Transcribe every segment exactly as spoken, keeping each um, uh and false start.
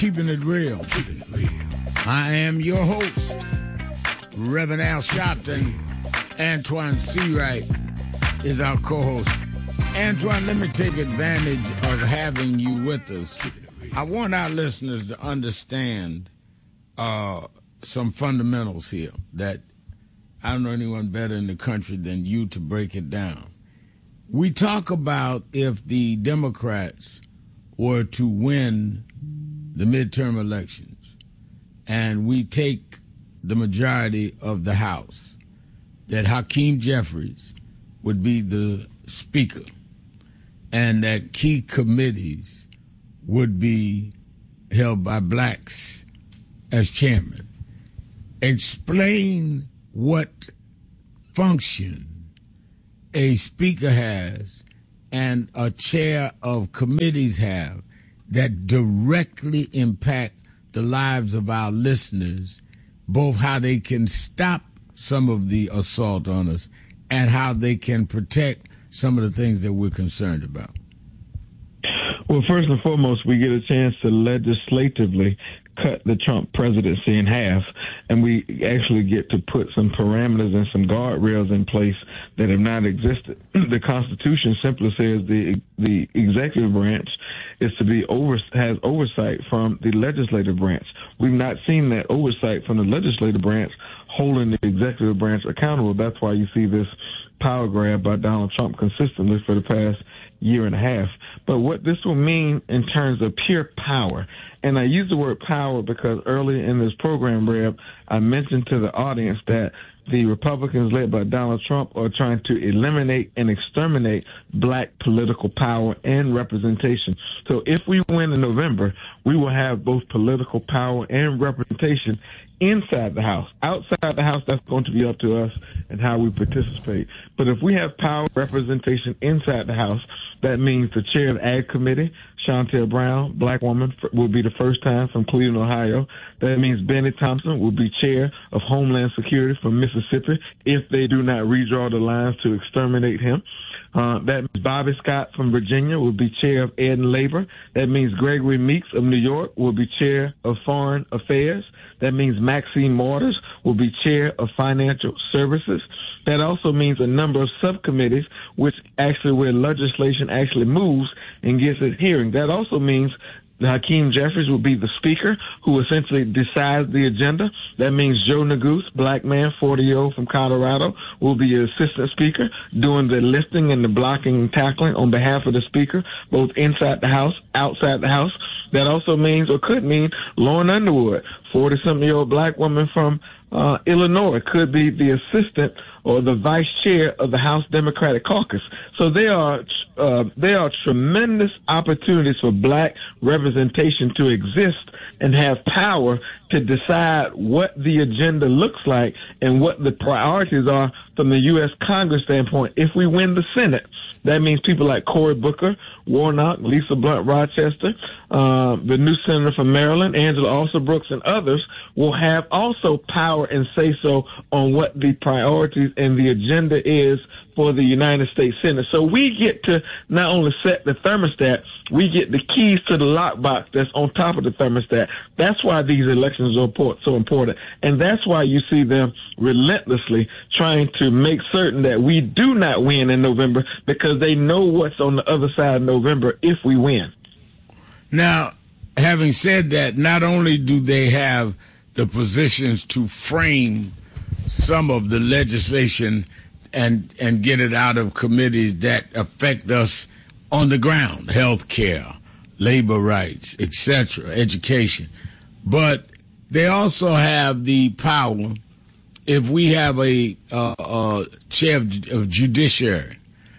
Keeping it real. I am your host, Reverend Al Sharpton. Antoine Seawright is our co-host. Antoine, let me take advantage of having you with us. I want our listeners to understand uh, some fundamentals here that I don't know anyone better in the country than you to break it down. We talk about if the Democrats were to win the midterm elections and we take the majority of the House, that Hakeem Jeffries would be the Speaker and that key committees would be held by blacks as chairman. Explain what function a speaker has and a chair of committees have that directly impact the lives of our listeners, both how they can stop some of the assault on us and how they can protect some of the things that we're concerned about. Well, first and foremost, we get a chance to legislatively cut the Trump presidency in half, and we actually get to put some parameters and some guardrails in place that have not existed. The Constitution simply says the the executive branch is to be over has oversight from the legislative branch. We've not seen that oversight from the legislative branch holding the executive branch accountable. That's why you see this power grab by Donald Trump consistently for the past year and a half. But what this will mean in terms of pure power, and I use the word power because earlier in this program, Reb, I mentioned to the audience that the Republicans led by Donald Trump are trying to eliminate and exterminate black political power and representation. So if we win in November, we will have both political power and representation inside the House. Outside the House, that's going to be up to us and how we participate. But if we have power representation inside the House, that means the chair of the Ag Committee, Shontel Brown, black woman, will be the first time from Cleveland, Ohio. That means Benny Thompson will be chair of Homeland Security from Mississippi if they do not redraw the lines to exterminate him. Uh, that means Bobby Scott from Virginia will be chair of Ed and Labor. That means Gregory Meeks of New York will be chair of Foreign Affairs. That means Maxine Waters will be chair of Financial Services. That also means a number of subcommittees, which actually where legislation actually moves and gets its hearing. That also means Hakeem Jeffries will be the speaker who essentially decides the agenda. That means Joe Neguse, black man, forty-year-old from Colorado, will be an assistant speaker doing the lifting and the blocking and tackling on behalf of the speaker, both inside the House, outside the House. That also means, or could mean, Lauren Underwood, forty-something-year-old black woman from uh, Illinois, could be the assistant or the vice chair of the House Democratic Caucus. So there are uh, there are tremendous opportunities for black representation to exist and have power to decide what the agenda looks like and what the priorities are from the U S Congress standpoint. If we win the Senate, that means people like Cory Booker, Warnock, Lisa Blunt Rochester, uh, the new senator from Maryland, Angela Alsobrooks, and others will have also power and say-so on what the priorities and the agenda is for the United States Senate. So we get to not only set the thermostat, we get the keys to the lockbox that's on top of the thermostat. That's why these elections are so important. And that's why you see them relentlessly trying to make certain that we do not win in November, because they know what's on the other side of November if we win. Now, having said that, not only do they have the positions to frame some of the legislation and and get it out of committees that affect us on the ground, health care, labor rights, et cetera, education. But they also have the power, if we have a uh, uh, chair of, of judiciary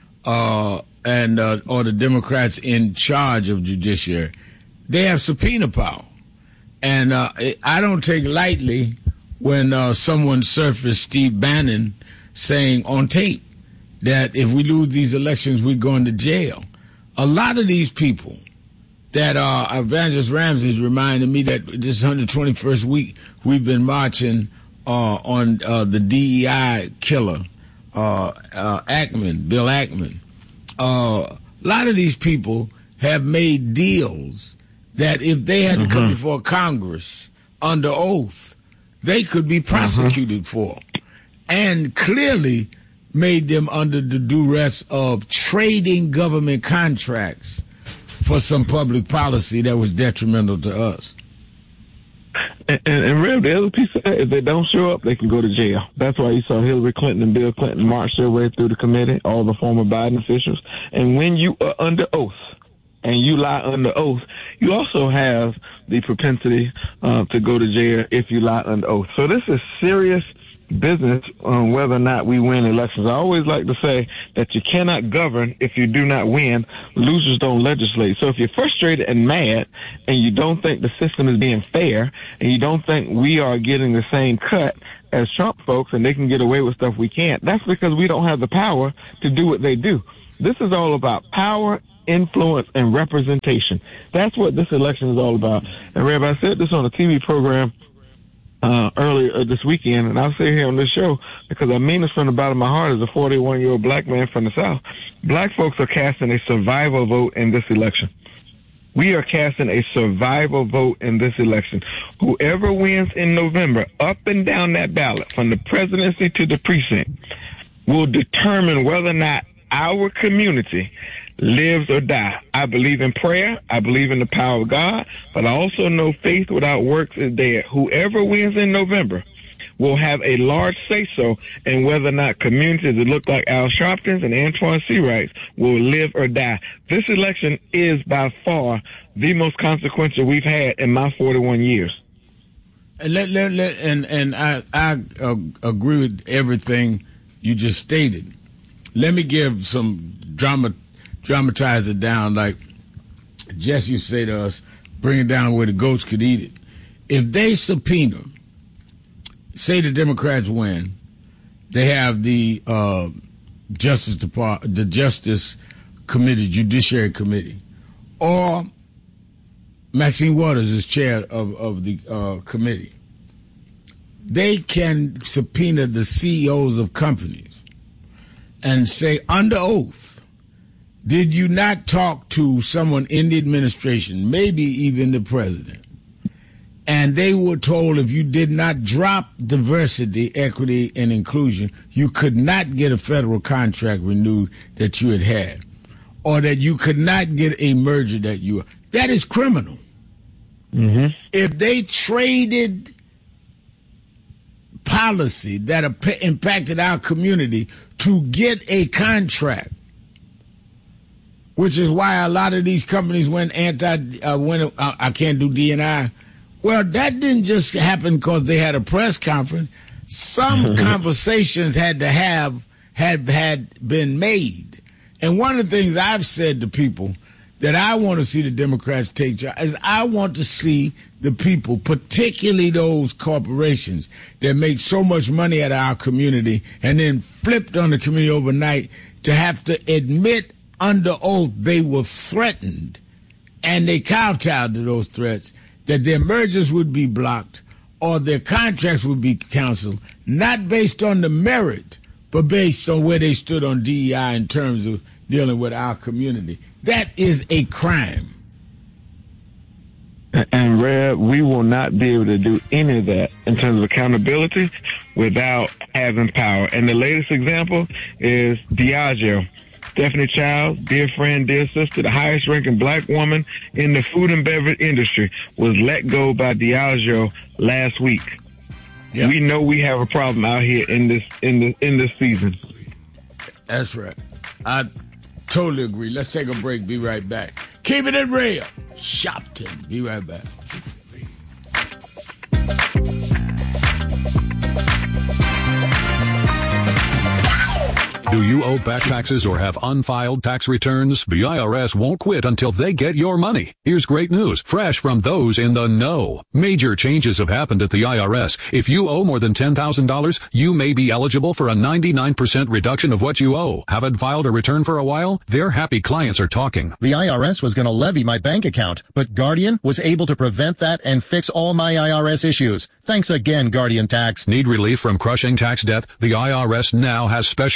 uh, and uh, or the Democrats in charge of judiciary, they have subpoena power. And uh, I don't take lightly when uh, someone surfaced Steve Bannon saying on tape that if we lose these elections, we're going to jail. A lot of these people that are, Evangelist Ramsey is reminding me that this one hundred twenty-first week we've been marching uh, on uh, the D E I killer, uh, uh, Ackman, Bill Ackman. Uh, a lot of these people have made deals that if they had mm-hmm. to come before Congress under oath, they could be prosecuted mm-hmm. for, and clearly made them under the duress of trading government contracts for some public policy that was detrimental to us. And, and, and really, the other piece of that, if they don't show up, they can go to jail. That's why you saw Hillary Clinton and Bill Clinton march their way through the committee, all the former Biden officials. And when you are under oath, and you lie under oath, you also have the propensity uh, to go to jail if you lie under oath. So this is serious business on whether or not we win elections. I always like to say that you cannot govern if you do not win. Losers don't legislate. So if you're frustrated and mad and you don't think the system is being fair and you don't think we are getting the same cut as Trump folks and they can get away with stuff we can't, that's because we don't have the power to do what they do. This is all about power, influence, and representation. That's what this election is all about. And Reb, I said this on a T V program Uh, earlier this weekend, and I'll say here on this show because I mean this from the bottom of my heart as a forty-one-year-old black man from the South. Black folks are casting a survival vote in this election. We are casting a survival vote in this election. Whoever wins in November, up and down that ballot, from the presidency to the precinct, will determine whether or not our community lives or die. I believe in prayer. I believe in the power of God, but I also know faith without works is dead. Whoever wins in November will have a large say-so in whether or not communities that look like Al Sharpton's and Antoine Seawrights will live or die. This election is by far the most consequential we've had in my forty-one years. And let, let, let, and, and I, I uh, agree with everything you just stated. Let me give some drama. Dramatize it down like Jess used to say to us, bring it down where the goats could eat it. If they subpoena, say the Democrats win, they have the uh, Justice Department, the Justice Committee, Judiciary Committee, or Maxine Waters is chair of, of the uh, committee. They can subpoena the C E Os of companies and say under oath, did you not talk to someone in the administration, maybe even the president? And they were told if you did not drop diversity, equity, and inclusion, you could not get a federal contract renewed that you had had, or that you could not get a merger that you. That is criminal. Mm-hmm. If they traded policy that impacted our community to get a contract, which is why a lot of these companies went anti, uh, went, uh, I can't do D and I. Well, that didn't just happen because they had a press conference. Some conversations had to have, had, had been made. And one of the things I've said to people that I want to see the Democrats take charge is I want to see the people, particularly those corporations that make so much money out of our community and then flipped on the community overnight, to have to admit under oath they were threatened, and they kowtowed to those threats, that their mergers would be blocked or their contracts would be canceled, not based on the merit, but based on where they stood on D E I in terms of dealing with our community. That is a crime. And, Reb, we will not be able to do any of that in terms of accountability without having power. And the latest example is Diageo. Stephanie Childs, dear friend, dear sister, the highest ranking black woman in the food and beverage industry, was let go by Diageo last week. Yep. We know we have a problem out here in this in the in this season. That's right. I totally agree. Let's take a break. Be right back. Keep it in real. Shopton. Be right back. Do you owe back taxes or have unfiled tax returns? The I R S won't quit until they get your money. Here's great news, fresh from those in the know. Major changes have happened at the I R S. If you owe more than ten thousand dollars, you may be eligible for a ninety-nine percent reduction of what you owe. Haven't filed a return for a while? Their happy clients are talking. The I R S was going to levy my bank account, but Guardian was able to prevent that and fix all my I R S issues. Thanks again, Guardian Tax. Need relief from crushing tax debt? The I R S now has special programs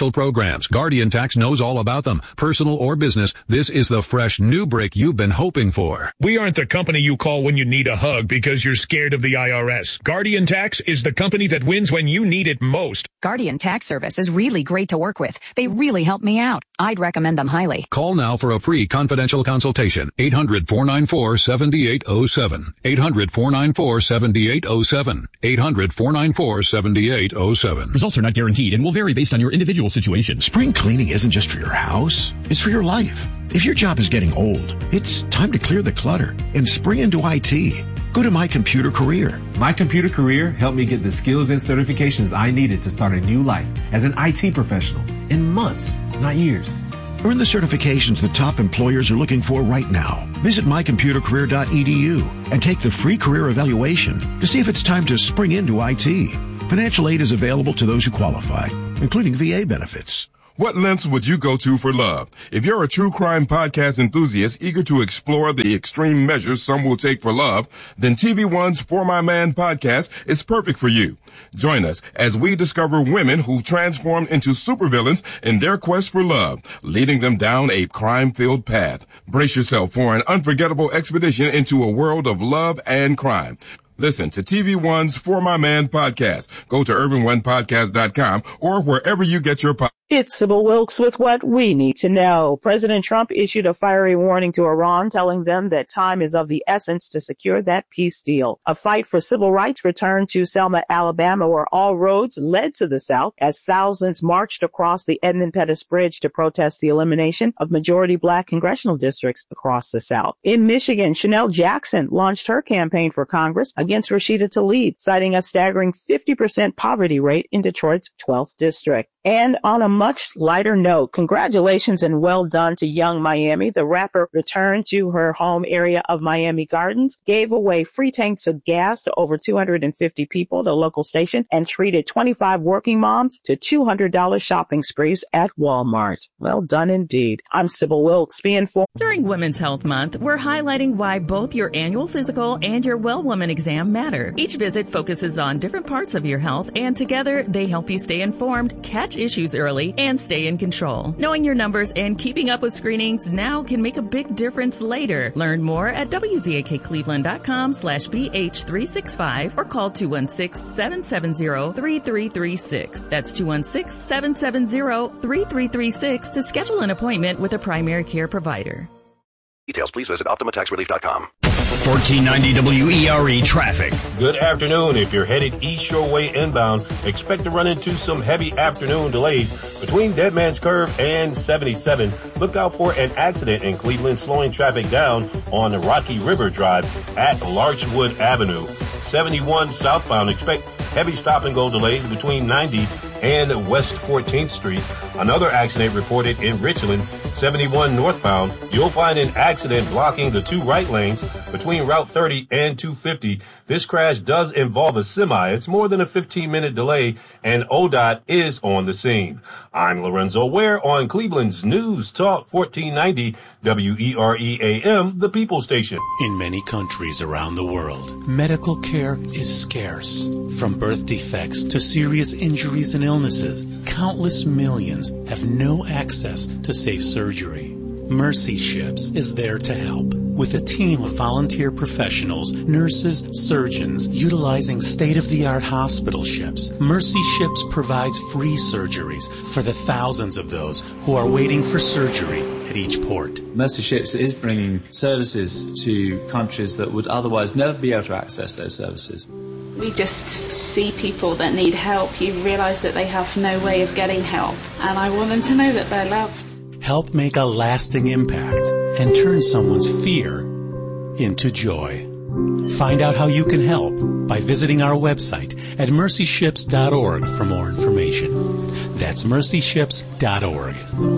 programs. Guardian Tax knows all about them. Personal or business, this is the fresh new break you've been hoping for. We aren't the company you call when you need a hug because you're scared of the I R S. Guardian Tax is the company that wins when you need it most. Guardian Tax Service is really great to work with. They really help me out. I'd recommend them highly. Call now for a free confidential consultation. eight hundred, four nine four, seven eight zero seven. eight hundred, four nine four, seven eight zero seven. eight hundred, four nine four, seven eight zero seven. Results are not guaranteed and will vary based on your individual situation. Spring cleaning isn't just for your house. It's for your life. If your job is getting old, it's time to clear the clutter and spring into I T. Go to My Computer Career. My Computer Career helped me get the skills and certifications I needed to start a new life as an I T professional in months, not years. Earn the certifications the top employers are looking for right now. Visit my computer career dot e d u and take the free career evaluation to see if it's time to spring into I T. Financial aid is available to those who qualify, including V A benefits. What lengths would you go to for love? If you're a true crime podcast enthusiast eager to explore the extreme measures some will take for love, then T V One's For My Man podcast is perfect for you. Join us as we discover women who transform into supervillains in their quest for love, leading them down a crime-filled path. Brace yourself for an unforgettable expedition into a world of love and crime. Listen to T V One's For My Man podcast. Go to urban one podcast dot com or wherever you get your podcast. It's Sybil Wilkes with what we need to know. President Trump issued a fiery warning to Iran, telling them that time is of the essence to secure that peace deal. A fight for civil rights returned to Selma, Alabama, where all roads led to the South as thousands marched across the Edmund Pettus Bridge to protest the elimination of majority black congressional districts across the South. In Michigan, Chanel Jackson launched her campaign for Congress against Rashida Tlaib, citing a staggering fifty percent poverty rate in Detroit's twelfth district. And on a much lighter note, congratulations and well done to Young Miami. The rapper returned to her home area of Miami Gardens, gave away free tanks of gas to over two hundred fifty people at a local station, and treated twenty-five working moms to two hundred dollars shopping sprees at Walmart. Well done indeed. I'm Sybil Wilkes, being for. During Women's Health Month, we're highlighting why both your annual physical and your Well Woman exam matter. Each visit focuses on different parts of your health, and together they help you stay informed, catch issues early, and stay in control. Knowing your numbers and keeping up with screenings now can make a big difference later. Learn more at W Z A K Cleveland dot com slash B H three six five or call two one six, seven seven zero, three three three six. That's two one six, seven seven zero, three three three six to schedule an appointment with a primary care provider. Details, please visit Optima Tax Relief dot com. fourteen ninety W E R E traffic. Good afternoon. If you're headed east your way inbound, expect to run into some heavy afternoon delays between Dead Man's Curve and seventy-seven. Look out for an accident in Cleveland, slowing traffic down on the Rocky River Drive at Larchwood Avenue. seventy-one southbound, expect heavy stop-and-go delays between ninety and West fourteenth Street. Another accident reported in Richland, seventy-one northbound. You'll find an accident blocking the two right lanes between Route thirty and two fifty. This crash does involve a semi. It's more than a fifteen-minute delay, and O D O T is on the scene. I'm Lorenzo Ware on Cleveland's News Talk fourteen ninety W E R E A M, the People Station. In many countries around the world, medical care is scarce. From birth defects to serious injuries and illnesses, countless millions have no access to safe surgery. Mercy Ships is there to help. With a team of volunteer professionals, nurses, surgeons, utilizing state-of-the-art hospital ships, Mercy Ships provides free surgeries for the thousands of those who are waiting for surgery at each port. Mercy Ships is bringing services to countries that would otherwise never be able to access those services. We just see people that need help. You realise that they have no way of getting help, and I want them to know that they're loved. Help make a lasting impact and turn someone's fear into joy. Find out how you can help by visiting our website at mercy ships dot org for more information. That's mercy ships dot org.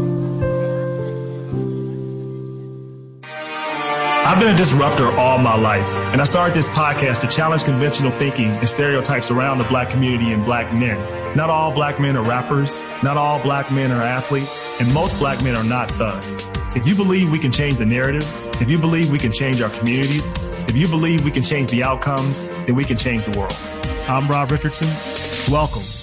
I've been a disruptor all my life, and I started this podcast to challenge conventional thinking and stereotypes around the black community and black men. Not all black men are rappers, not all black men are athletes, and most black men are not thugs. If you believe we can change the narrative, if you believe we can change our communities, if you believe we can change the outcomes, then we can change the world. I'm Rob Richardson. Welcome to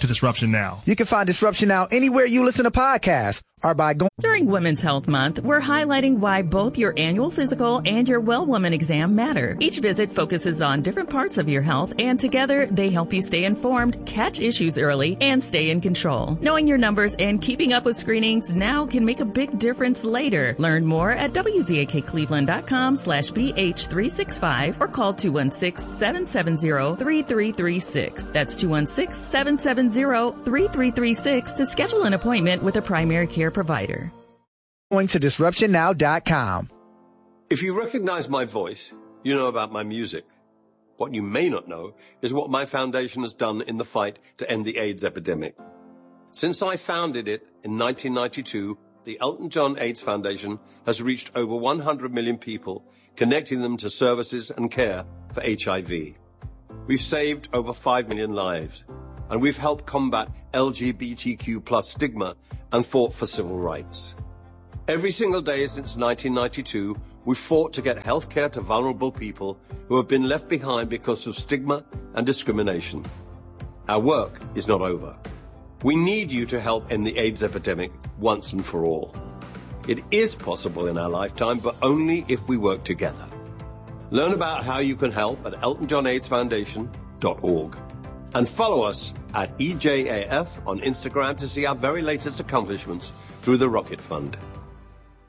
to Disruption Now. You can find Disruption Now anywhere you listen to podcasts or by going. During Women's Health Month, we're highlighting why both your annual physical and your Well Woman exam matter. Each visit focuses on different parts of your health, and together they help you stay informed, catch issues early, and stay in control. Knowing your numbers and keeping up with screenings now can make a big difference later. Learn more at W Z A K Cleveland dot com slash B H three sixty-five or call two one six, seven seven zero, three three three six. That's two one six, seven seven zero, three three three six to schedule an appointment with a primary care provider. Going to disruption now dot com. If you recognize my voice, you know about my music. What you may not know is what my foundation has done in the fight to end the AIDS epidemic. Since I founded it in nineteen ninety-two, the Elton John AIDS Foundation has reached over one hundred million people, connecting them to services and care for H I V. We've saved over five million lives, and we've helped combat L G B T Q plus stigma and fought for civil rights. Every single day since nineteen ninety-two, we've fought to get health care to vulnerable people who have been left behind because of stigma and discrimination. Our work is not over. We need you to help end the AIDS epidemic once and for all. It is possible in our lifetime, but only if we work together. Learn about how you can help at elton john aids foundation dot org. And follow us at E J A F on Instagram to see our very latest accomplishments through the Rocket Fund.